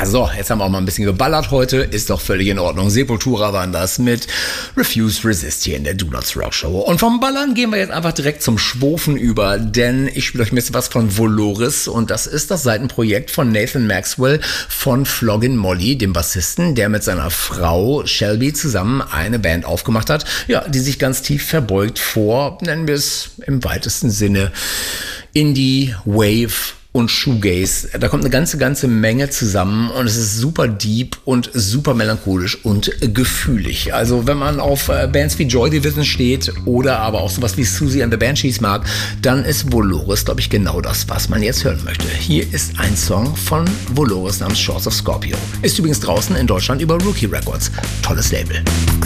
so, jetzt haben wir auch mal ein bisschen geballert heute, ist doch völlig in Ordnung. Sepultura waren das mit Refuse Resist hier in der Do Not Rock Show. Und vom Ballern gehen wir jetzt einfach direkt zum Schwofen über, denn ich spiele euch ein bisschen was von Voloris und das ist das Seitenprojekt von Nathan Maxwell von Flogging Molly, dem Bassisten, der mit seiner Frau Shelby zusammen eine Band aufgemacht hat, ja, die sich ganz tief verbeugt vor, nennen wir es im weitesten Sinne, Indie, Wave und Shoegaze. Da kommt eine ganze Menge zusammen und es ist super deep und super melancholisch und gefühlig. Also wenn man auf Bands wie Joy Division steht oder aber auch sowas wie Susie and the Banshees mag, dann ist Voloris, glaube ich, genau das, was man jetzt hören möchte. Hier ist ein Song von Voloris namens Shores of Scorpio. Ist übrigens draußen in Deutschland über Rookie Records. Tolles Label.